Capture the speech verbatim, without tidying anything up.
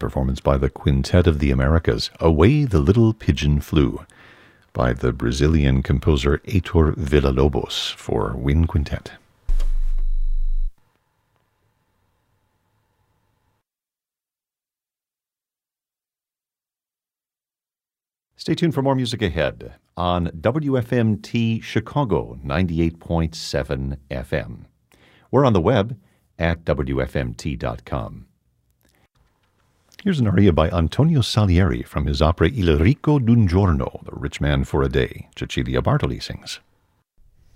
performance by the Quintet of the Americas, Away the Little Pigeon Flew, by the Brazilian composer Heitor Villa-Lobos for wind quintet. Stay tuned for more music ahead on W F M T Chicago ninety-eight point seven F M. We're on the web at W F M T dot com. Here's an aria by Antonio Salieri from his opera Il Ricco d'un Giorno, The Rich Man for a Day. Cecilia Bartoli sings.